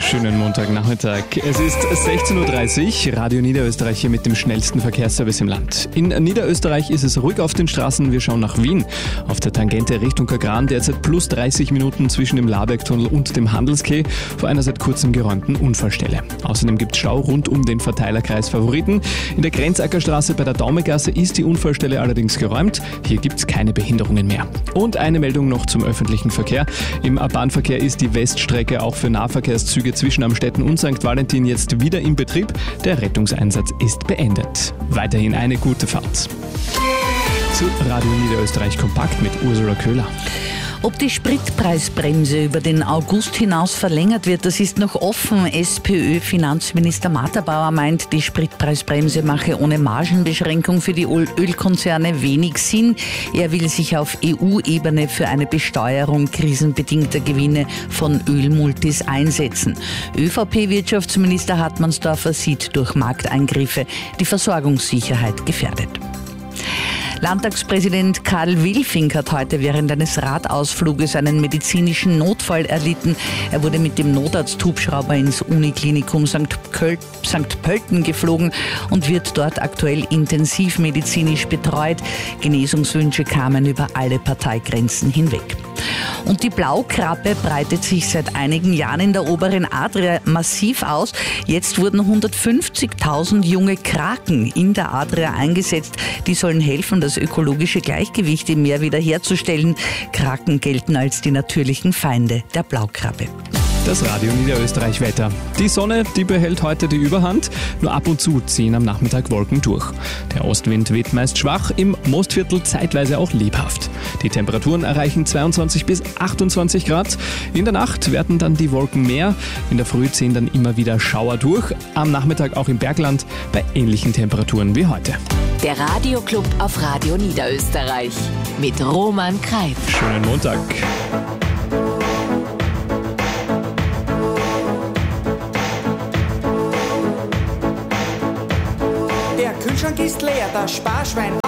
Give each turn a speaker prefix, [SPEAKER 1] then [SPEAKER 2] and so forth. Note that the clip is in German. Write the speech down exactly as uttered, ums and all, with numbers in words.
[SPEAKER 1] Schönen Montagnachmittag. Es ist sechzehn Uhr dreißig, Radio Niederösterreich hier mit dem schnellsten Verkehrsservice im Land. In Niederösterreich ist es ruhig auf den Straßen. Wir schauen nach Wien. Auf der Tangente Richtung Kagran derzeit plus dreißig Minuten zwischen dem Labergtunnel und dem Handelskeh vor einer seit kurzem geräumten Unfallstelle. Außerdem gibt es Stau rund um den Verteilerkreis Favoriten. In der Grenzackerstraße bei der Daumegasse ist die Unfallstelle allerdings geräumt. Hier gibt es keine Behinderungen mehr. Und eine Meldung noch zum öffentlichen Verkehr. Im Bahnverkehr ist die Weststrecke auch für Nahverkehrszüge zwischen Amstetten und Sankt Valentin jetzt wieder in Betrieb. Der Rettungseinsatz ist beendet. Weiterhin eine gute Fahrt. Zu Radio Niederösterreich Kompakt mit Ursula Köhler.
[SPEAKER 2] Ob die Spritpreisbremse über den August hinaus verlängert wird, das ist noch offen. SPÖ-Finanzminister Martha Bauer meint, die Spritpreisbremse mache ohne Margenbeschränkung für die Ölkonzerne wenig Sinn. Er will sich auf E U-Ebene für eine Besteuerung krisenbedingter Gewinne von Ölmultis einsetzen. ÖVP-Wirtschaftsminister Hartmannsdorfer sieht durch Markteingriffe die Versorgungssicherheit gefährdet. Landtagspräsident Karl Wilfing hat heute während eines Radausfluges einen medizinischen Notfall erlitten. Er wurde mit dem Notarzthubschrauber ins Uniklinikum Sankt Pölten geflogen und wird dort aktuell intensivmedizinisch betreut. Genesungswünsche kamen über alle Parteigrenzen hinweg. Und die Blaukrabbe breitet sich seit einigen Jahren in der oberen Adria massiv aus. Jetzt wurden hundertfünfzigtausend junge Kraken in der Adria eingesetzt. Die sollen helfen, das ökologische Gleichgewicht im Meer wiederherzustellen. Kraken gelten als die natürlichen Feinde der Blaukrabbe.
[SPEAKER 1] Das Radio Niederösterreich Wetter. Die Sonne, die behält heute die Überhand. Nur ab und zu ziehen am Nachmittag Wolken durch. Der Ostwind weht meist schwach, im Mostviertel zeitweise auch lebhaft. Die Temperaturen erreichen zweiundzwanzig bis achtundzwanzig Grad. In der Nacht werden dann die Wolken mehr. In der Früh ziehen dann immer wieder Schauer durch. Am Nachmittag auch im Bergland bei ähnlichen Temperaturen wie heute.
[SPEAKER 3] Der Radioclub auf Radio Niederösterreich mit Roman Kreif.
[SPEAKER 1] Schönen Montag.
[SPEAKER 4] Der Kühlschrank ist leer, das Sparschwein